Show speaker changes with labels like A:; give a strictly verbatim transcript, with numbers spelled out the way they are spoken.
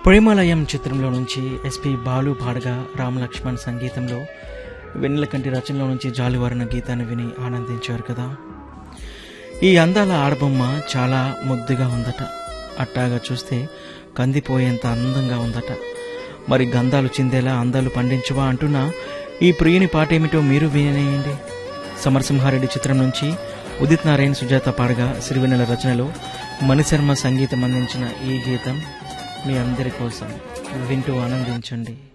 A: ప్రేమాలయం చిత్రంలో నుంచి ఎస్పి బాలు పాడగా రామ్ లక్ష్మణ్ సంగీతంలో వెన్నెలకంటి రచనలో నుంచి జాలువారిన గీతాన్ని విని ఆనందించారు కదా. ఈ అందాల ఆడబొమ్మ చాలా ముద్దుగా ఉందట. అట్టాగా చూస్తే కందిపోయేంత అందంగా ఉందట. మరి గంధాలు చిందేలా అందాలు పండించవా అంటున్నా ఈ ప్రియుని పాట ఏమిటో మీరు వినేయండి. సమరసింహారెడ్డి చిత్రం నుంచి ఉదిత్ నారాయణ్ సుజాత పాడగా సిరివెన్నెల రచనలో మణిశర్మ సంగీతం అందించిన ఈ గీతం మీ అందరి కోసం వింటూ ఆనందించండి.